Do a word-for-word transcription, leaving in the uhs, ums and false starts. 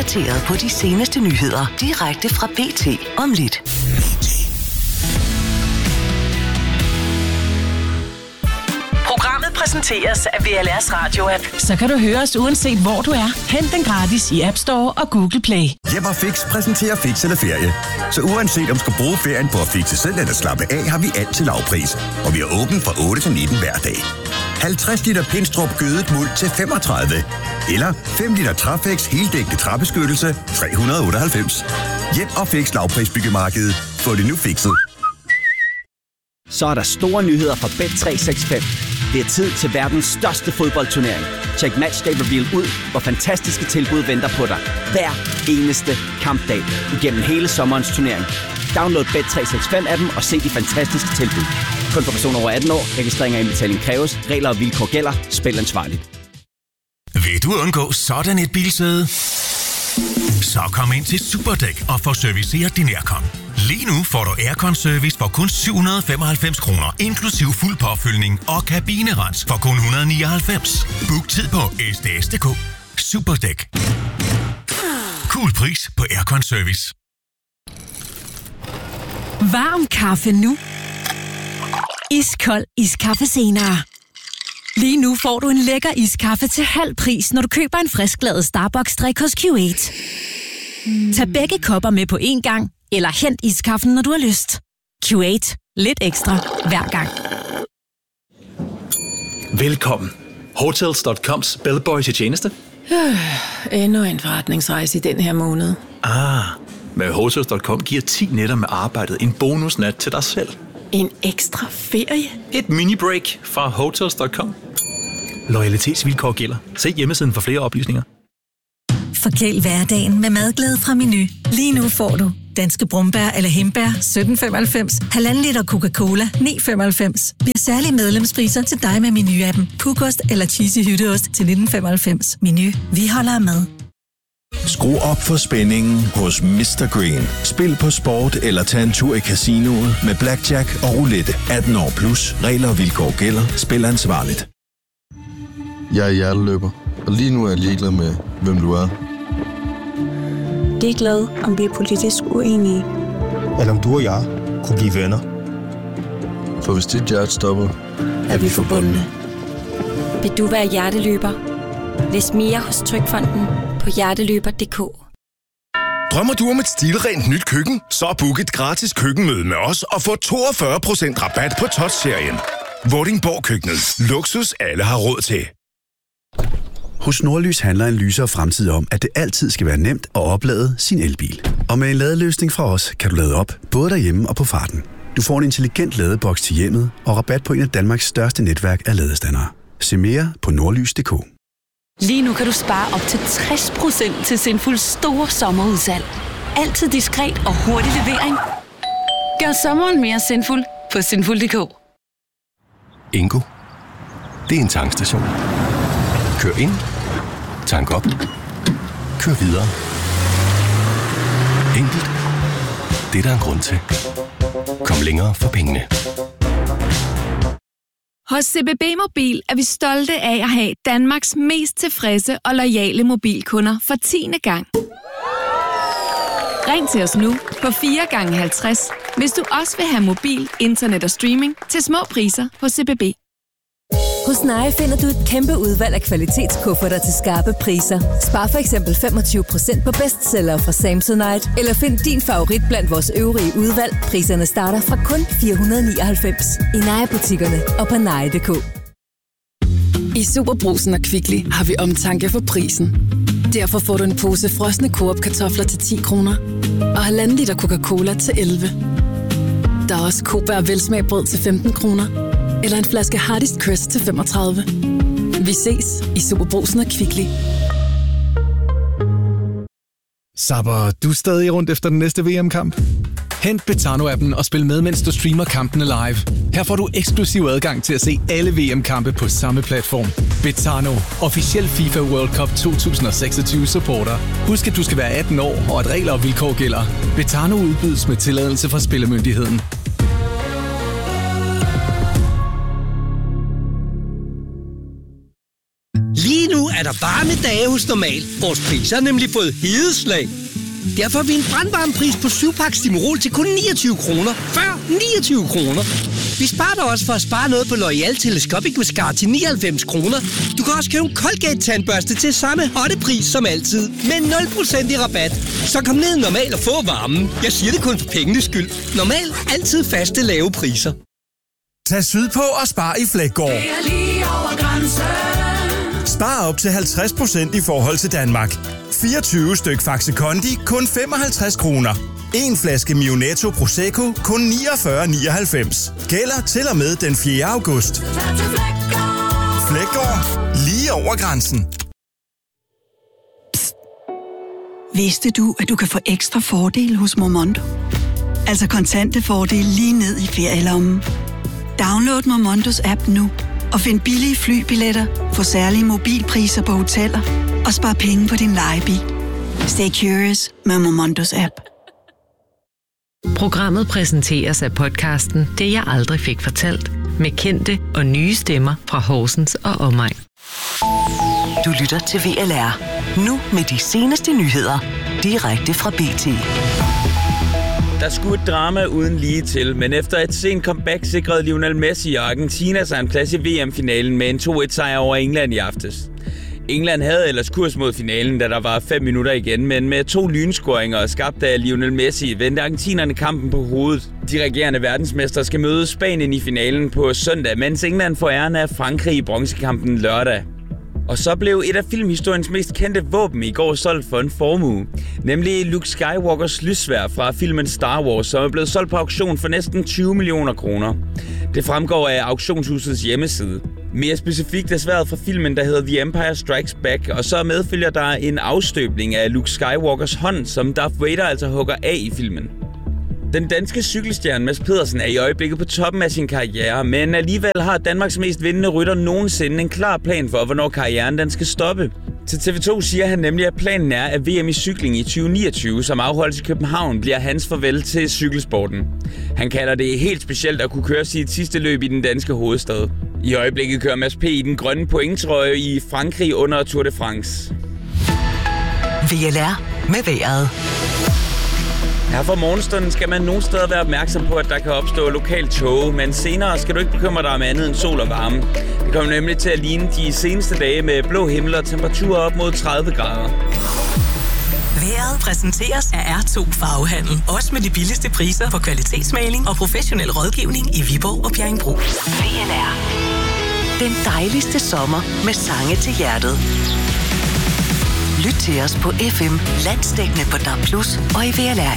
opdateret på de seneste nyheder direkte fra B T om lidt. Programmet præsenteres af V L R's radio-app. Så kan du høre os uanset hvor du er. Hent den gratis i App Store og Google Play. Hjem og Fix præsenterer Fix eller Ferie. Så uanset om du skal bruge ferien på at fixe selv eller slappe af, har vi altid lavpris. Og vi er åbent fra otte til nitten hver dag. halvtreds liter Pinstrup gødet muld til femogtredive. Eller fem liter Trafex heldækkende træbeskyttelse tre hundrede og otteoghalvfems. Hjem og Fix lavprisbyggemarkedet. Få det nu fikset. Så er der store nyheder fra Bet tre seks fem. Det er tid til verdens største fodboldturnering. Check Matchday Reveal ud, hvor fantastiske tilbud venter på dig. Hver eneste kampdag igennem hele sommerens turnering. Download Bet tre seks fem appen og se de fantastiske tilbud. Kun for personer over atten år. Registrering og indbetaling kræves. Regler og vilkår gælder. Spil ansvarligt. Vil du undgå sådan et bilsæde? Så kom ind til Superdæk og få serviceret din aircon. Lige nu får du aircon-service for kun syv hundrede og femoghalvfems kroner, inklusiv fuld påfyldning og kabinerens for kun et hundrede og nioghalvfems. Book tid på s d s punktum d k. Superdæk. Cool pris på aircon-service. Varm kaffe nu. Iskold iskaffe senere. Lige nu får du en lækker iskaffe til halv pris, når du køber en frisklavet Starbucks-drik hos Q otte. Mm. Tag begge kopper med på én gang, eller hent iskaffen, når du har lyst. Q otte. Lidt ekstra hver gang. Velkommen. Hotels punktum coms bellboy til tjeneste. Øh, endnu en forretningsrejse i den her måned. Ah, med Hotels punktum com giver ti nætter med arbejdet en bonusnat til dig selv. En ekstra ferie? Et mini-break fra Hotels punktum com. Loyalitetsvilkår gælder. Se hjemmesiden for flere oplysninger. Forkæl hverdagen med madglæde fra Meny. Lige nu får du danske brumbær eller hindbær sytten femoghalvfems, halvanden liter Coca-Cola ni femoghalvfems. Vi har særlige medlemspriser til dig med Meny-appen. Pukost eller cheesy hytteost til nitten femoghalvfems. Meny. Vi holder med. Skru op for spændingen hos mister Green. Spil på sport eller tag en tur i casinoet med blackjack og roulette. atten år plus. Regler og vilkår gælder. Spil ansvarligt. Jeg er hjerteløber, og lige nu er jeg ligeglad med, hvem du er. Det er glad, om vi er politisk uenige. Eller om du og jeg kunne blive venner. For hvis dit hjerte stopper, er vi forbundne. Vil du være hjerteløber? Læs mere hos Trygfonden på hjerteløber punktum d k. Drømmer du om et stilrent nyt køkken? Så book et gratis køkkenmøde med os og få toogfyrre procent rabat på Touch-serien. Vordingborg Køkkenet. Luksus alle har råd til. Hos Nordlys handler en lysere fremtid om, at det altid skal være nemt at oplade sin elbil. Og med en ladeløsning fra os, kan du lade op, både derhjemme og på farten. Du får en intelligent ladeboks til hjemmet og rabat på en af Danmarks største netværk af ladestandere. Se mere på nordlys punktum d k. Lige nu kan du spare op til tres procent til Sinfuls store sommerudsalg. Altid diskret og hurtig levering. Gør sommeren mere sinful på sinful punktum d k. Ingo. Det er en tankstation. Kør ind. Tank op. Kør videre. Enkelt. Det er der en grund til. Kom længere for pengene. Hos C B B Mobil er vi stolte af at have Danmarks mest tilfredse og loyale mobilkunder for tiende gang. Ring til os nu på fire gange halvtreds, hvis du også vil have mobil, internet og streaming til små priser hos C B B. Hos Naja finder du et kæmpe udvalg af kvalitetskufferter til skarpe priser. Spar for eksempel femogtyve procent på bestseller fra Samsonite, eller find din favorit blandt vores øvrige udvalg. Priserne starter fra kun fire hundrede og nioghalvfems i Naja-butikkerne og på naja punktum d k. I Superbrugsen og Kvickly har vi omtanke for prisen. Derfor får du en pose frosne Coop-kartofler til ti kroner og halvanden liter Coca-Cola til elleve. Der er også Coop og velsmagbrød til femten kroner. Eller en flaske Hardest Crest til femogtredive. Vi ses i Superbrugsen og Kvickly. Sapper du er stadig rundt efter den næste V M-kamp? Hent Betano-appen og spil med, mens du streamer kampene live. Her får du eksklusiv adgang til at se alle V M-kampe på samme platform. Betano, officiel FIFA World Cup to tusind og seksogtyve supporter. Husk, at du skal være atten år, og at regler og vilkår gælder. Betano udbydes med tilladelse fra Spillemyndigheden. Lige nu er der varme dage hos Normal. Vores priser har nemlig fået hedeslag. Derfor har vi en brandvarm pris på syv pakke Stimorol til kun niogtyve kroner. Før niogtyve kroner. Vi sparer dig også for at spare noget på L'Oreal Telescopic Mascara til nioghalvfems kroner. Du kan også købe en Colgate-tandbørste til samme hotte pris som altid. Med nul procent i rabat. Så kom ned Normal og få varmen. Jeg siger det kun for pengenes skyld. Normal. Altid faste lave priser. Tag sydpå og spar i Flækgaard. Spar op til halvtreds procent i forhold til Danmark. fireogtyve styk Faxe Kondi kun femoghalvtreds kroner. En flaske Mio Netto Prosecco kun niogfyrre nioghalvfems. Gælder til og med den fjerde august. Flækgaard. Lige over grænsen. Psst. Vidste du, at du kan få ekstra fordele hos Momondo? Altså kontante fordele lige ned i ferielommen. Download Momondos app nu og find billige flybilletter, få særlige mobilpriser på hoteller og spar penge på din lejebil. Stay curious med Momondos app. Programmet præsenteres af podcasten Det jeg aldrig fik fortalt, med kendte og nye stemmer fra Horsens og omegn. Du lytter til V L R. Nu med de seneste nyheder. Direkte fra B T. Der skulle et drama uden lige til, men efter et sent comeback sikrede Lionel Messi og Argentina sig en plads i V M-finalen med en to et sejr over England i aftes. England havde ellers kurs mod finalen, da der var fem minutter igen, men med to lynscoringer skabt af Lionel Messi vendte argentinerne kampen på hovedet. De regerende verdensmestre skal møde Spanien i finalen på søndag, mens England får æren af Frankrig i bronzekampen lørdag. Og så blev et af filmhistoriens mest kendte våben i går solgt for en formue, nemlig Luke Skywalkers lyssværd fra filmen Star Wars, som er blevet solgt på auktion for næsten tyve millioner kroner. Det fremgår af auktionshusets hjemmeside. Mere specifikt er sværdet fra filmen, der hedder The Empire Strikes Back, og så medfølger der en afstøbning af Luke Skywalkers hånd, som Darth Vader altså hugger af i filmen. Den danske cykelstjerne Mads Pedersen er i øjeblikket på toppen af sin karriere, men alligevel har Danmarks mest vindende rytter nogensinde en klar plan for, hvornår karrieren den skal stoppe. Til T V to siger han nemlig, at planen er, at V M i cykling i tyve niogtyve, som afholdes i København, bliver hans farvel til cykelsporten. Han kalder det helt specielt at kunne køre sit sidste løb i den danske hovedstad. I øjeblikket kører Mads P. i den grønne pointtrøje i Frankrig under Tour de France. V L R med vejret. Her for morgenstunden skal man nogle steder være opmærksom på, at der kan opstå lokalt tåge, men senere skal du ikke bekymre dig om andet end sol og varme. Det kommer nemlig til at ligne de seneste dage med blå himmel og temperaturer op mod tredive grader. Vejret præsenteres af R to Farvehandel. Også med de billigste priser på kvalitetsmaling og professionel rådgivning i Viborg og Bjerringbro. V L R. Den dejligste sommer med sange til hjertet. Lyt til os på F M, landsdækkende på D A B plus og i V L R